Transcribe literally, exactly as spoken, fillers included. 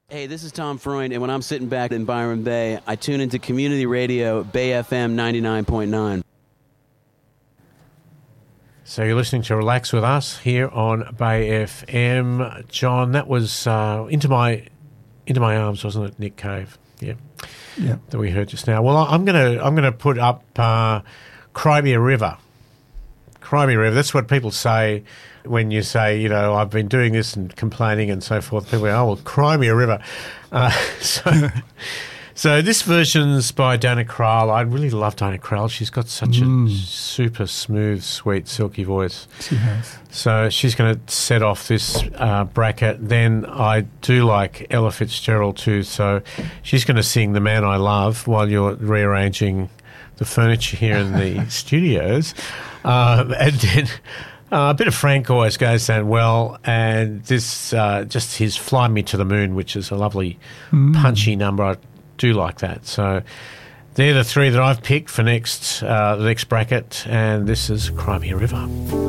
Hey, this is Tom Freund, and when I'm sitting back in Byron Bay, I tune into community radio, Bay F M ninety-nine point nine. So you're listening to Relax With Us here on Bay F M. John, that was uh, Into My Into My Arms, wasn't it, Nick Cave? Yeah. Yeah. That we heard just now. Well, I'm going to I'm gonna put up uh, Cry Me a River. Cry Me a River. That's what people say when you say, you know, I've been doing this and complaining and so forth. People go, oh, well, cry me a river. Uh, so so this version's by Dana Krall. I really love Dana Krall. She's got such mm. a super smooth, sweet, silky voice. She has. So she's going to set off this uh, bracket. Then I do like Ella Fitzgerald too. So she's going to sing The Man I Love while you're rearranging the furniture here in the studios. Uh, and then... Uh, a bit of Frank always goes down well, and this uh, just his Fly Me to the Moon, which is a lovely mm. punchy number. I do like that. So they're the three that I've picked for next uh, the next bracket, and this is Cry Me a River.